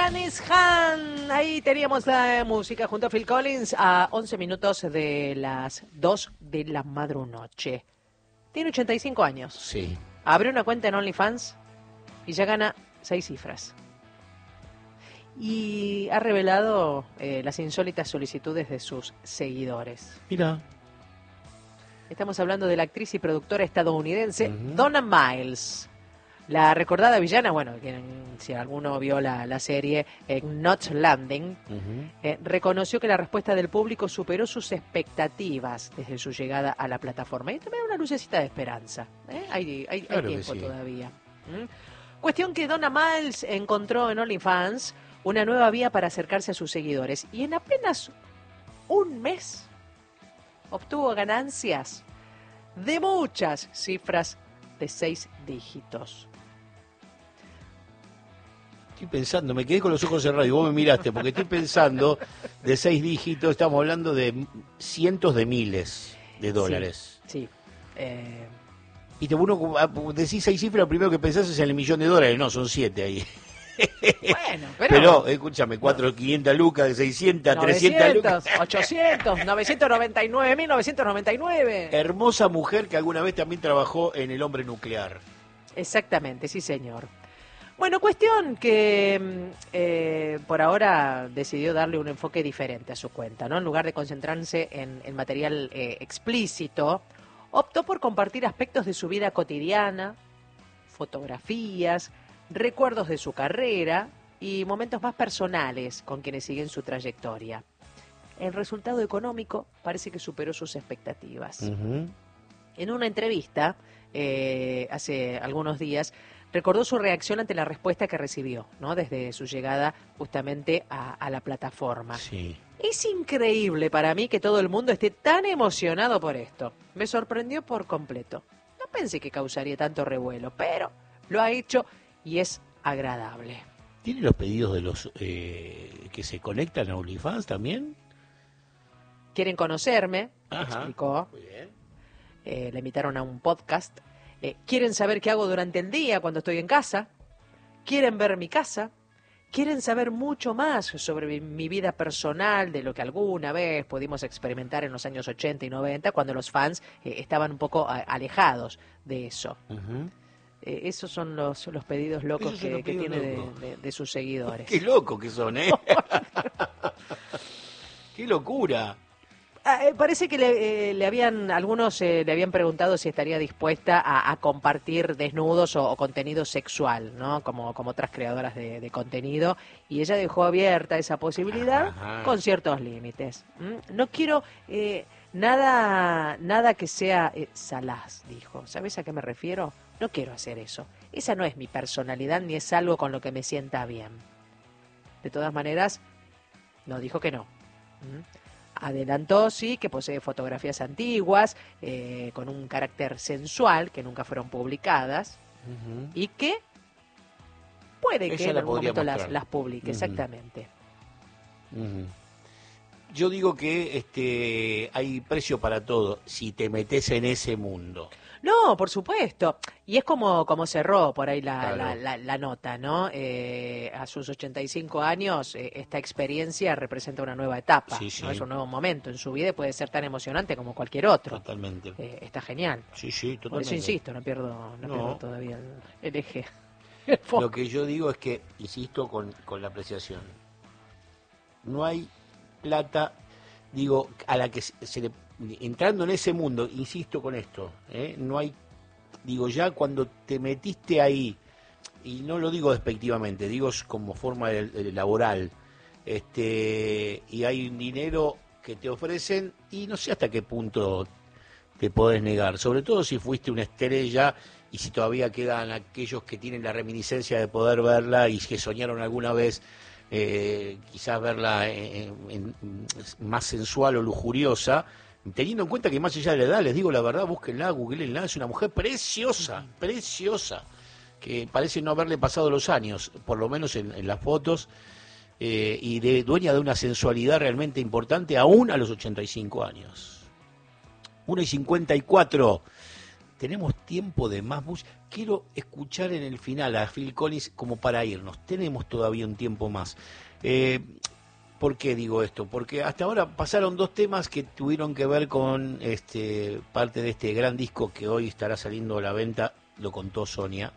Janice Han. Ahí teníamos la música junto a Phil Collins a 11 minutos de las 2 de la madrunoche. Tiene 85 años. Sí. Abrió una cuenta en OnlyFans y ya gana 6 cifras. Y ha revelado las insólitas solicitudes de sus seguidores. Mira. Estamos hablando de la actriz y productora estadounidense Donna Miles. La recordada villana, bueno, si alguno vio la serie Knots Landing, reconoció que la respuesta del público superó sus expectativas desde su llegada a la plataforma. Y esto me da una lucecita de esperanza. Hay Claro tiempo que sí. todavía. Cuestión que Donna Miles encontró en OnlyFans una nueva vía para acercarse a sus seguidores. Y en apenas un mes obtuvo ganancias de muchas cifras de 6 dígitos. Estoy pensando, me quedé con los ojos cerrados y vos me miraste, porque estoy pensando de 6 dígitos, estamos hablando de cientos de miles de dólares. Sí. Y uno decís 6 cifras, lo primero que pensás es en el $1.000.000, no, son 7 ahí. Bueno, pero escúchame, 500 lucas, 600, 300 lucas. 800, 999.999. Hermosa mujer que alguna vez también trabajó en El Hombre Nuclear. Exactamente, sí señor. Bueno, cuestión que por ahora decidió darle un enfoque diferente a su cuenta, ¿no? En lugar de concentrarse en material explícito, optó por compartir aspectos de su vida cotidiana, fotografías, recuerdos de su carrera y momentos más personales con quienes siguen su trayectoria. El resultado económico parece que superó sus expectativas. En una entrevista hace algunos días, recordó su reacción ante la respuesta que recibió, ¿no? Desde su llegada justamente a la plataforma. Sí. Es increíble para mí que todo el mundo esté tan emocionado por esto. Me sorprendió por completo. No pensé que causaría tanto revuelo, pero lo ha hecho y es agradable. ¿Tiene los pedidos de los que se conectan a OnlyFans también? Quieren conocerme, Ajá. explicó. Muy bien. Le invitaron a un podcast. Quieren saber qué hago durante el día cuando estoy en casa. Quieren ver mi casa. Quieren saber mucho más sobre mi vida personal, de lo que alguna vez pudimos experimentar en los años 80 y 90, cuando los fans estaban un poco alejados de eso. Esos son los pedidos locos que tiene de sus seguidores. Qué loco que son, ¿eh? ¡Qué locura! Parece que algunos le habían preguntado si estaría dispuesta a compartir desnudos o contenido sexual, ¿no? Como otras creadoras de contenido, y ella dejó abierta esa posibilidad con ciertos límites. No quiero nada que sea salaz, dijo. ¿Sabes a qué me refiero? No quiero hacer eso. Esa no es mi personalidad ni es algo con lo que me sienta bien. De todas maneras, no dijo que no. Adelantó, sí, que posee fotografías antiguas, con un carácter sensual, que nunca fueron publicadas, y que puede que en algún momento las publique, exactamente. Yo digo que hay precio para todo si te metes en ese mundo. No, por supuesto. Y es como cerró por ahí Claro. la nota, ¿no? A sus 85 años, esta experiencia representa una nueva etapa, Sí, sí. ¿no? Es un nuevo momento en su vida y puede ser tan emocionante como cualquier otro. Totalmente. Está genial. Sí, sí, Por totalmente. eso insisto, no pierdo todavía el eje. Lo que yo digo es que, insisto con la apreciación, no hay plata, digo, a la que se le... Entrando en ese mundo, insisto con esto, no hay, digo, ya cuando te metiste ahí, y no lo digo despectivamente, digo como forma laboral, y hay un dinero que te ofrecen y no sé hasta qué punto te podés negar, sobre todo si fuiste una estrella y si todavía quedan aquellos que tienen la reminiscencia de poder verla y que soñaron alguna vez quizás verla más sensual o lujuriosa, teniendo en cuenta que más allá de la edad, les digo la verdad, búsquenla, googleenla, es una mujer preciosa, preciosa, que parece no haberle pasado los años, por lo menos en las fotos, y dueña de una sensualidad realmente importante, aún a los 85 años. 1:54. tenemos tiempo de más música. Quiero escuchar en el final a Phil Collins como para irnos. Tenemos todavía un tiempo más. ¿Por qué digo esto? Porque hasta ahora pasaron 2 temas que tuvieron que ver con parte de este gran disco que hoy estará saliendo a la venta, lo contó Sonia.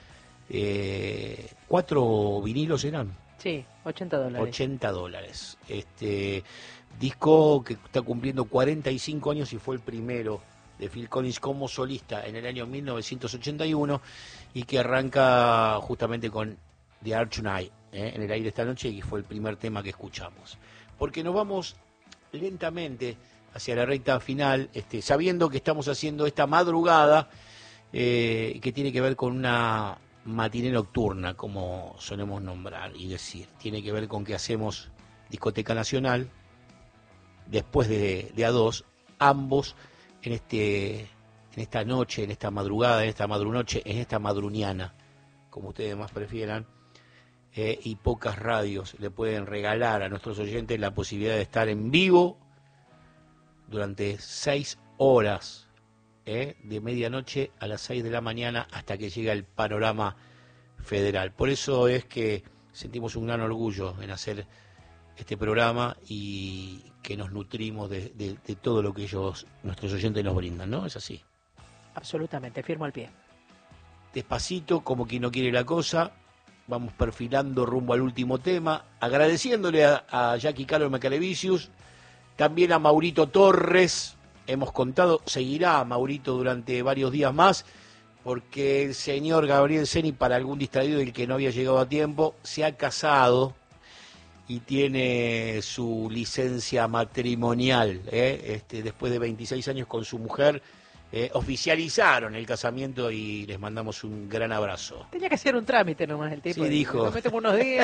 4 vinilos eran. Sí, $80. $80. Disco que está cumpliendo 45 años y fue el primero de Phil Collins como solista en el año 1981 y que arranca justamente con The Air Tonight, en el aire esta noche, y fue el primer tema que escuchamos. Porque nos vamos lentamente hacia la recta final, sabiendo que estamos haciendo esta madrugada que tiene que ver con una matiné nocturna, como solemos nombrar y decir. Tiene que ver con que hacemos Discoteca Nacional después de A2, ambos en esta noche, en esta madrugada, en esta madrunoche, en esta madruniana, como ustedes más prefieran, y pocas radios le pueden regalar a nuestros oyentes la posibilidad de estar en vivo durante 6 horas, de medianoche a las 6 de la mañana hasta que llega el panorama federal. Por eso es que sentimos un gran orgullo en hacer este programa y que nos nutrimos de todo lo que nuestros oyentes nos brindan, ¿no? Es así. Absolutamente, firmo al pie. Despacito, como quien no quiere la cosa, vamos perfilando rumbo al último tema, agradeciéndole a Jackie Calo Macalevicius, también a Maurito Torres. Hemos contado, seguirá Maurito durante varios días más, porque el señor Gabriel Ceni, para algún distraído del que no había llegado a tiempo, se ha casado y tiene su licencia matrimonial, después de 26 años con su mujer, oficializaron el casamiento y les mandamos un gran abrazo. Tenía que hacer un trámite nomás el tipo. Sí, dijo. Nos metemos unos días.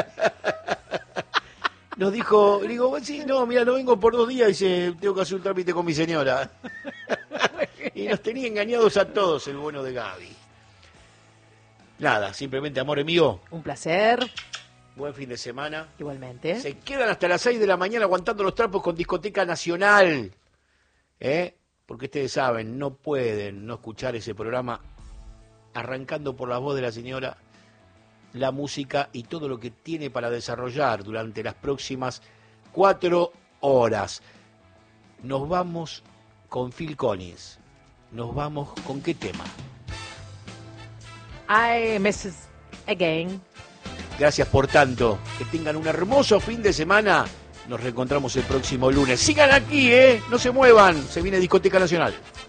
Nos dijo, le digo, sí, no, mira, no vengo por 2 días y dice, tengo que hacer un trámite con mi señora. Y nos tenía engañados a todos el bueno de Gaby. Nada, simplemente, amor amigo. Un placer. Buen fin de semana. Igualmente. Se quedan hasta las 6 de la mañana aguantando los trapos con Discoteca Nacional. Porque ustedes saben, no pueden no escuchar ese programa arrancando por la voz de la señora, la música y todo lo que tiene para desarrollar durante las próximas 4 horas. Nos vamos con Phil Collins. Nos vamos con ¿qué tema? I Miss Again. Gracias por tanto. Que tengan un hermoso fin de semana. Nos reencontramos el próximo lunes. Sigan aquí, no se muevan. Se viene Discoteca Nacional.